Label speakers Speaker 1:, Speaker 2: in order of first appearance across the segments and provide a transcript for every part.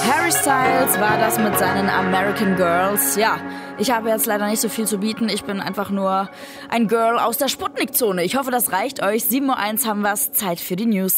Speaker 1: Harry Styles war das mit seinen American Girls. Ja, ich habe jetzt leider nicht so viel zu bieten. Ich bin einfach nur ein Girl aus der Sputnik-Zone. Ich hoffe, das reicht euch. 7:01 Uhr haben wir's. Zeit für die News.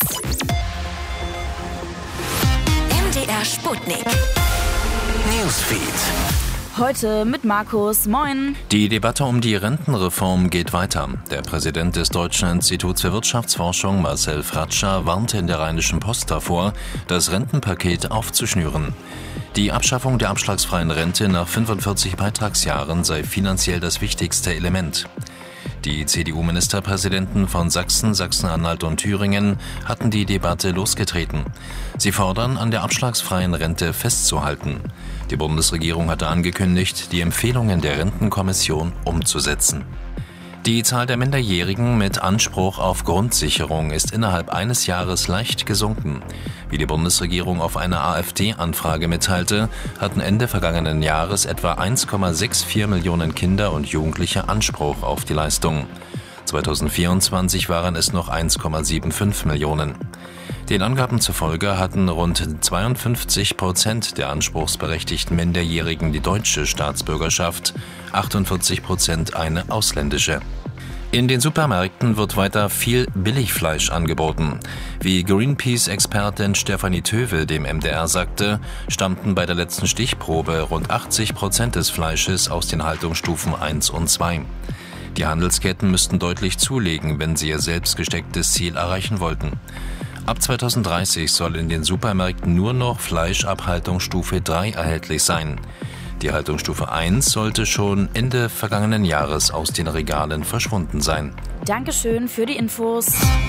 Speaker 2: MDR Sputnik Newsfeed.
Speaker 1: Heute mit Markus. Moin.
Speaker 3: Die Debatte um die Rentenreform geht weiter. Der Präsident des Deutschen Instituts für Wirtschaftsforschung, Marcel Fratscher, warnte in der Rheinischen Post davor, das Rentenpaket aufzuschnüren. Die Abschaffung der abschlagsfreien Rente nach 45 Beitragsjahren sei finanziell das wichtigste Element. Die CDU-Ministerpräsidenten von Sachsen, Sachsen-Anhalt und Thüringen hatten die Debatte losgetreten. Sie fordern, an der abschlagsfreien Rente festzuhalten. Die Bundesregierung hatte angekündigt, die Empfehlungen der Rentenkommission umzusetzen. Die Zahl der Minderjährigen mit Anspruch auf Grundsicherung ist innerhalb eines Jahres leicht gesunken. Wie die Bundesregierung auf eine AfD-Anfrage mitteilte, hatten Ende vergangenen Jahres etwa 1,64 Millionen Kinder und Jugendliche Anspruch auf die Leistung. 2024 waren es noch 1,75 Millionen. Den Angaben zufolge hatten rund 52% der anspruchsberechtigten Minderjährigen die deutsche Staatsbürgerschaft, 48% eine ausländische. In den Supermärkten wird weiter viel Billigfleisch angeboten. Wie Greenpeace-Expertin Stefanie Töwe dem MDR sagte, stammten bei der letzten Stichprobe rund 80% des Fleisches aus den Haltungsstufen 1 und 2. Die Handelsketten müssten deutlich zulegen, wenn sie ihr selbst gestecktes Ziel erreichen wollten. Ab 2030 soll in den Supermärkten nur noch Fleisch ab Haltungsstufe 3 erhältlich sein. Die Haltungsstufe 1 sollte schon Ende vergangenen Jahres aus den Regalen verschwunden sein.
Speaker 1: Dankeschön für die Infos.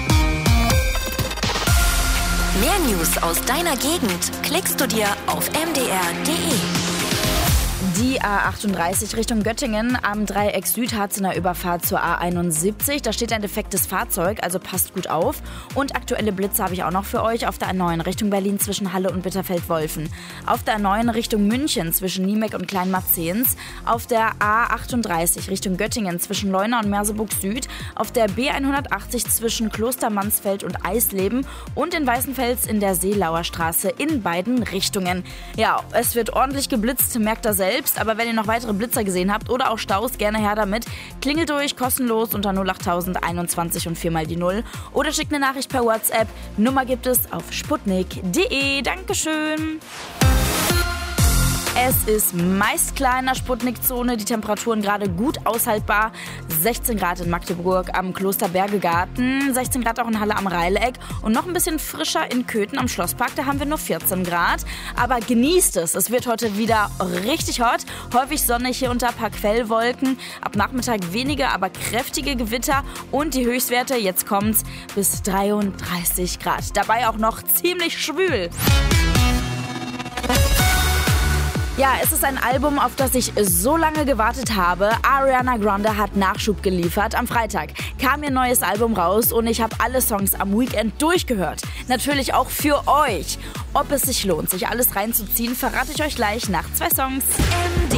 Speaker 2: Mehr News aus deiner Gegend klickst du dir auf mdr.de.
Speaker 1: Die A38 Richtung Göttingen am Dreieck Süd hat eine Überfahrt zur A71. Da steht ein defektes Fahrzeug, also passt gut auf. Und aktuelle Blitze habe ich auch noch für euch auf der A9 Richtung Berlin zwischen Halle und Bitterfeld-Wolfen. Auf der A9 Richtung München zwischen Niemek und Kleinmarzehns. Auf der A38 Richtung Göttingen zwischen Leuna und Merseburg Süd. Auf der B180 zwischen Klostermansfeld und Eisleben. Und in Weißenfels in der Seelauer Straße in beiden Richtungen. Ja, es wird ordentlich geblitzt, merkt ihr selbst. Aber wenn ihr noch weitere Blitzer gesehen habt oder auch Staus, gerne her damit. Klingelt durch, kostenlos unter 08000 21 und 4 mal die 0. Oder schickt eine Nachricht per WhatsApp. Nummer gibt es auf sputnik.de. Dankeschön. Es ist meist klar in der Sputnik-Zone, die Temperaturen gerade gut aushaltbar. 16 Grad in Magdeburg am Kloster Bergegarten, 16 Grad auch in Halle am Reileck und noch ein bisschen frischer in Köthen am Schlosspark, da haben wir nur 14 Grad. Aber genießt es wird heute wieder richtig hot, häufig sonnig hier unter ein paar Quellwolken. Ab Nachmittag weniger, aber kräftige Gewitter und die Höchstwerte, jetzt kommt's, bis 33 Grad. Dabei auch noch ziemlich schwül. Ja, es ist ein Album, auf das ich so lange gewartet habe. Ariana Grande hat Nachschub geliefert. Am Freitag kam ihr neues Album raus und ich habe alle Songs am Weekend durchgehört. Natürlich auch für euch. Ob es sich lohnt, sich alles reinzuziehen, verrate ich euch gleich nach 2 Songs.